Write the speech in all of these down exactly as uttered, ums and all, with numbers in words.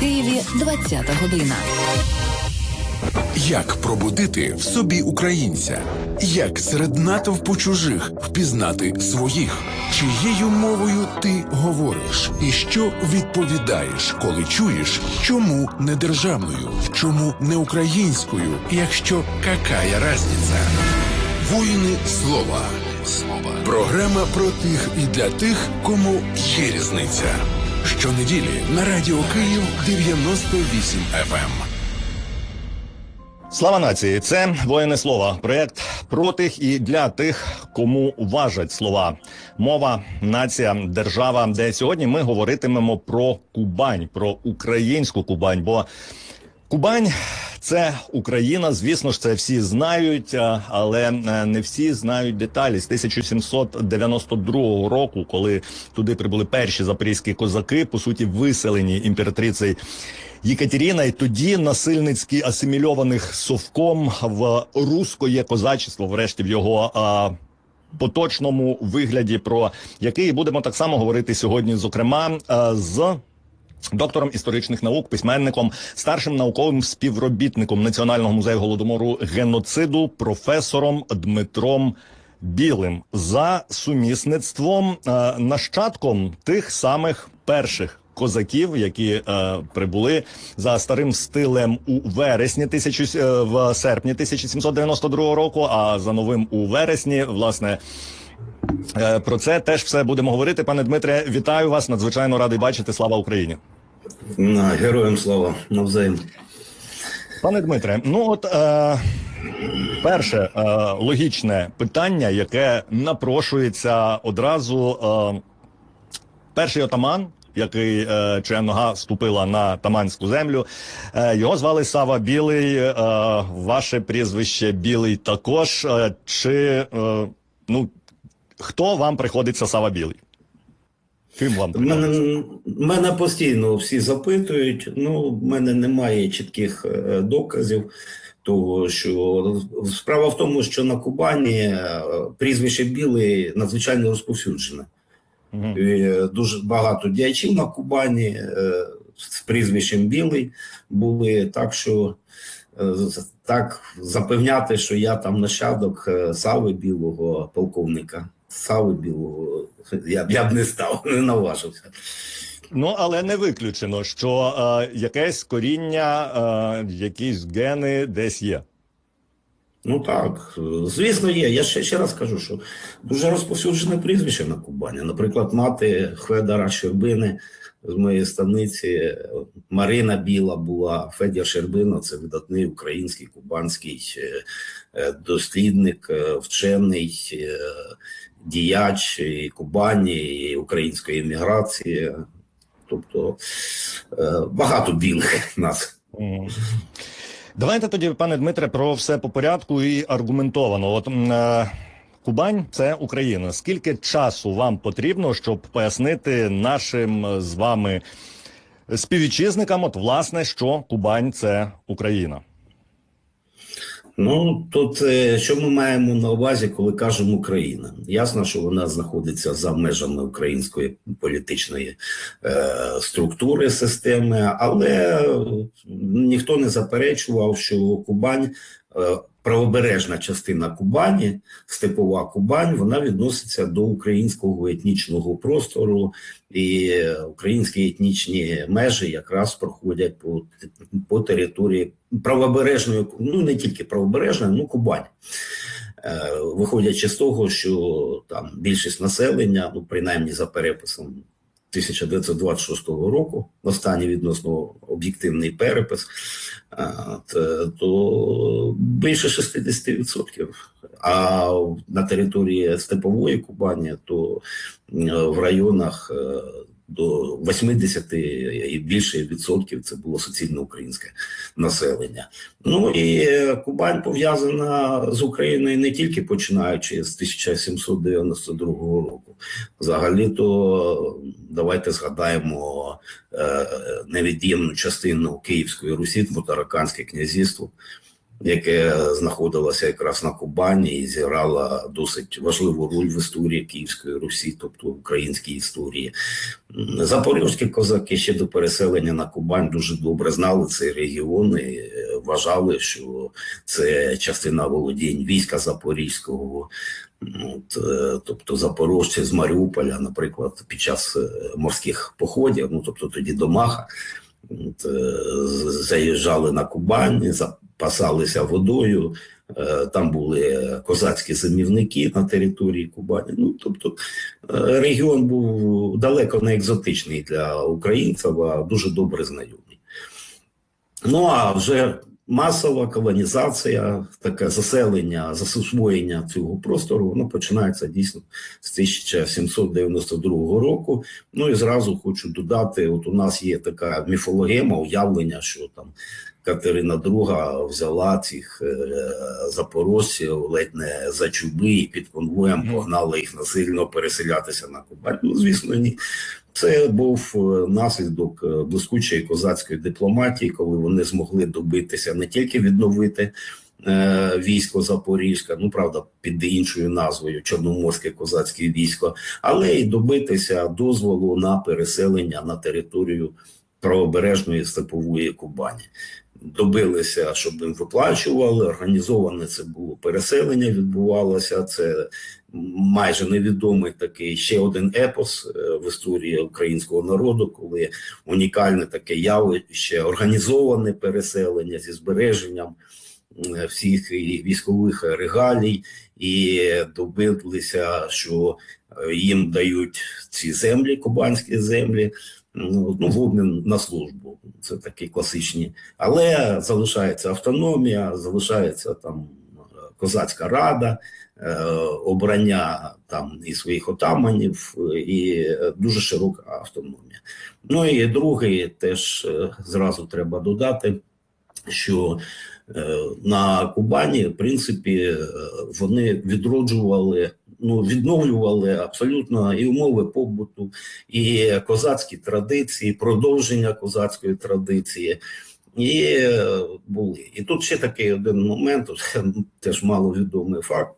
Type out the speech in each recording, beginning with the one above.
Києві двадцята година. Як пробудити в собі українця? Як серед натовпу чужих впізнати своїх? Чиєю мовою ти говориш? І що відповідаєш, коли чуєш, чому не державною, чому не українською, якщо какая разниця? Воїни слова. Програма про тих і для тих, кому є різниця. Щонеділі на Радіо Київ дев'яносто вісім еф ем. Слава нації! Це «Воїни слова». Проєкт про тих і для тих, кому важать слова. Мова, нація, держава, де сьогодні ми говоритимемо про Кубань, про українську Кубань, бо Кубань – це Україна, звісно ж, це всі знають, але не всі знають деталі. З тисяча сімсот дев'яносто другого року, коли туди прибули перші запорізькі козаки, по суті, виселені імператрицею Єкатерина, і тоді насильницьки асимільованих совком в руське козачество, врешті в його а, поточному вигляді, про який будемо так само говорити сьогодні, зокрема, а, з доктором історичних наук, письменником, старшим науковим співробітником Національного музею Голодомору геноциду, професором Дмитром Білим, за сумісництвом а, нащадком тих самих перших козаків, які е, прибули за старим стилем у вересні тисячу, е, в серпні тисяча сімсот дев'яносто другого року, а за новим у вересні, власне, е, про це теж все будемо говорити. Пане Дмитре, вітаю вас, надзвичайно радий бачити. Слава Україні! Героям слава, навзаєм. Пане Дмитре, ну от е, перше е, логічне питання, яке напрошується одразу. Е, перший отаман, який, е, чия нога ступила на таманську землю. Е, його звали Сава Білий, е, ваше прізвище Білий також. Е, чи, е, ну, хто вам приходиться Сава Білий? Ким вам приходиться? Мене, мене постійно всі запитують, ну, в мене немає чітких е, доказів того, що справа в тому, що на Кубані е, прізвище Білий надзвичайно розповсюджене. Uh-huh. Дуже багато діячів на Кубані е, з прізвищем Білий були, так що е, так запевняти, що я там нащадок е, Сави Білого, полковника Сави Білого, я, я б не став, не наважився. Ну, але не виключено, що е, якесь коріння, е, якісь гени десь є. Ну так, звісно є. Я ще, ще раз кажу, що дуже розповсюджене прізвище на Кубані. Наприклад, мати Федора Щербини з моєї станиці, Марина Біла була. Федір Щербина – це видатний український, кубанський дослідник, вчений, діяч і Кубані, і української еміграції. Тобто багато білих нас. Давайте тоді, пане Дмитре, про все по порядку і аргументовано. От е, Кубань – це Україна. Скільки часу вам потрібно, щоб пояснити нашим з вами співвітчизникам, от власне, що Кубань – це Україна? Ну, тут що ми маємо на увазі, коли кажемо Україна? Ясно, що вона знаходиться за межами української політичної е, структури, системи, але ніхто не заперечував, що Кубань, е, правобережна частина Кубані, степова Кубань, вона відноситься до українського етнічного простору, і українські етнічні межі якраз проходять по, по території правобережної, ну не тільки правобережної, ну Кубань. Е, виходячи з того, що там більшість населення, ну принаймні за переписом тисяча дев'ятсот двадцять шостого року, останній відносно об'єктивний перепис, то більше шістдесят відсотків. А на території степової Кубані, то в районах до вісімдесят і більше відсотків це було суцільно українське населення. Ну і Кубань пов'язана з Україною не тільки починаючи з тисяча сімсот дев'яносто другого року. Взагалі-то давайте згадаємо е, невід'ємну частину Київської Русі, Тараkanське князівство, яке знаходилося якраз на Кубані і зіграло досить важливу роль в історії Київської Русі, тобто в українській історії. Запорізькі козаки ще до переселення на Кубань дуже добре знали цей регіон і вважали, що це частина володінь війська Запорізького. От, тобто запорожці з Маріуполя, наприклад, під час морських походів, ну тобто тоді до Маха, от, заїжджали на Кубань, запасалися водою, там були козацькі зимівники на території Кубані. Ну, тобто регіон був далеко не екзотичний для українців, а дуже добре знайомий. Ну, а вже масова колонізація, таке заселення, засвоєння цього простору, воно починається дійсно з тисяча сімсот дев'яносто другого року. Ну і зразу хочу додати, от у нас є така міфологема, уявлення, що там Катерина друга взяла цих е, запорожців ледь не за чуби і під конвоєм погнала їх насильно переселятися на Кубань. Ну, звісно, ні. Це був наслідок блискучої козацької дипломатії, коли вони змогли добитися не тільки відновити е, військо Запорізьке, ну, правда, під іншою назвою Чорноморське козацьке військо, але й добитися дозволу на переселення на територію правобережної степової Кубані. Добилися, щоб їм виплачували, організоване це було переселення, відбувалося, це майже невідомий такий ще один епос в історії українського народу, коли унікальне таке явище, організоване переселення зі збереженням всіх військових регалій, і добилися, що їм дають ці землі, кубанські землі, ну, в обмін на службу. Це такі класичні. Але залишається автономія, залишається там козацька рада, е, обрання там і своїх отаманів, і дуже широка автономія. Ну і другий теж е, зразу треба додати, що е, на Кубані, в принципі, вони відроджували, ну, відновлювали абсолютно і умови побуту, і козацькі традиції, продовження козацької традиції, і були. І тут ще такий один момент, теж маловідомий факт.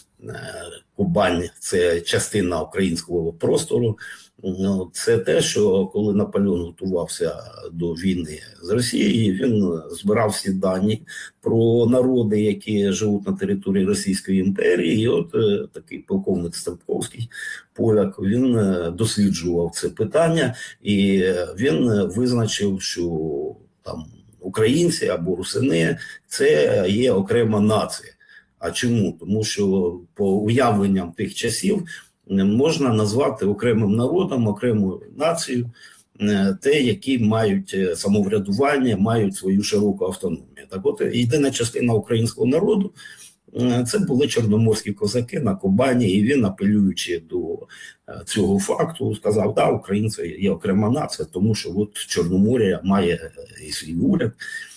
Кубань – це частина українського простору. Це те, що коли Наполеон готувався до війни з Росією, він збирав всі дані про народи, які живуть на території Російської імперії. І от такий полковник Степковський, поляк, він досліджував це питання, і він визначив, що там українці або русини – це є окрема нація. А чому? Тому що по уявленням тих часів можна назвати окремим народом, окремою нацією те, які мають самоврядування, мають свою широку автономію. Так от, єдина частина українського народу – це були чорноморські козаки на Кубані, і він, апелюючи до цього факту, сказав, да, українці є окрема нація, тому що от Чорномор'я має і свій уряд,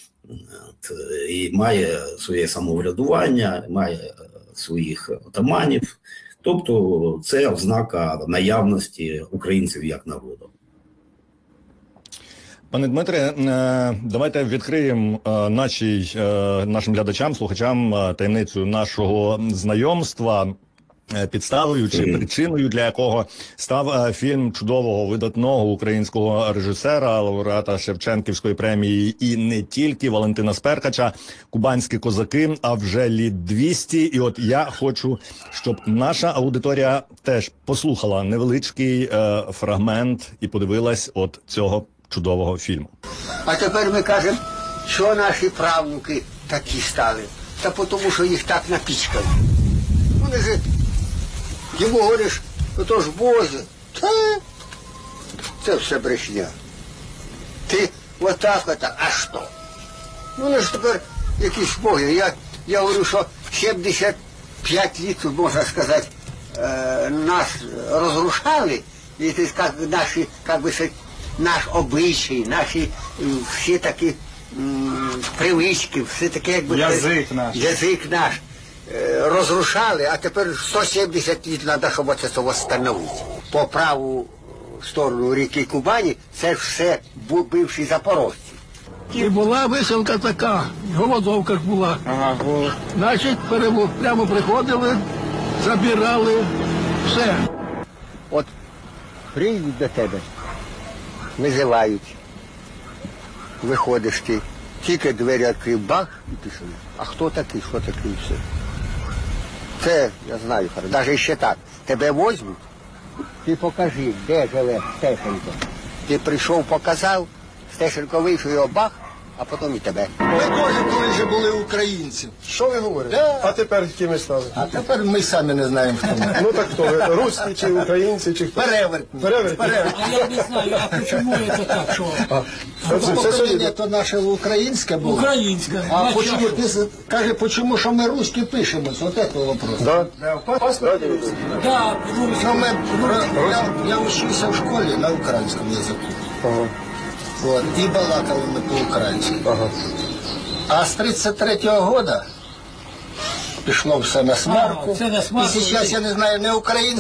і має своє самоврядування, має своїх отаманів. Тобто це ознака наявності українців як народу. Пане Дмитре, давайте відкриємо нашій, нашим глядачам, слухачам таємницю нашого знайомства, підставою чи причиною, для якого став фільм чудового, видатного українського режисера, лауреата Шевченківської премії і не тільки, Валентина Сперхача, «Кубанські козаки», а вже літ двісті. І от я хочу, щоб наша аудиторія теж послухала невеличкий е, фрагмент і подивилась от цього чудового фільму. А тепер ми кажемо, що наші правнуки такі стали. Та тому, що їх так напічкали. Вони ж йому говориш, то ж бози. Та це все брехня. Ти отак, отак, а що? Ну, вони ж тепер якісь боги. Я, я говорю, що сімдесят п'ять літ, можна сказати, е, нас розрушали, і як наші, як би, наш обичай, наші всі такі м, привички, все таке, якби... Язик наш. Язик наш. Розрушали, а тепер сто сімдесят літ треба, щоб це встановити. По праву сторону ріки Кубані це все бивші запорожці. І була висілка така, голодовка ж була. Ага, о. Значить, перемо- прямо приходили, забирали все. От приїдуть до тебе, визивають, виходиш ти, тільки двері відкрив, бах, і пішов. А хто такий, що такий, все. Це, я знаю, навіть ще так, тебе возьмуть, ти покажи, де живе Стешенко. Ти прийшов, показав, Стешенко вийшов, його бах, а потім і тебе. Ми теж колись були українці. Що ви говорите? Да. А тепер ким ви стали? А тепер ми самі не знаємо, хто ми. Ну так хто ви? Русські чи українці, чи хто? Перевертні. Перевертні. А я не знаю, а чому це так, що? Це все Покоління солідно. то наше українське було. Українське. А На почему чашу. ти з- каже, почему що ми русські пишемось? От це вопрос. Да? Паспорт. Да, Ну, ми, я, я вчився в школі на українському язику. Ага. От, і балакали ми по-українськи. Ага. А з тридцять третього года пішло все на смарку. А, все на смарку. І зараз, я не знаю, не українське.